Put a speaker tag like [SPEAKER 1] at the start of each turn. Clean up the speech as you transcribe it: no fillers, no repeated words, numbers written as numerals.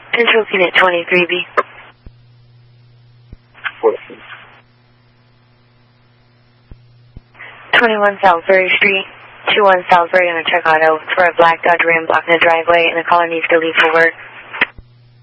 [SPEAKER 1] Central Unit 23B. 21 Salisbury Street. 21 Salisbury on a truck auto for a black Dodge Ram blocking the driveway, and the caller needs to leave for work.